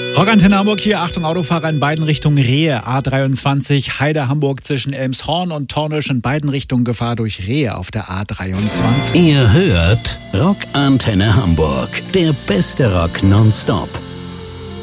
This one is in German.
Rockantenne Hamburg hier, Achtung Autofahrer in beiden Richtungen Rehe, A23, Heide Hamburg zwischen Elmshorn und Tornisch in beiden Richtungen Gefahr durch Rehe auf der A23. Ihr hört Rockantenne Hamburg, der beste Rock nonstop.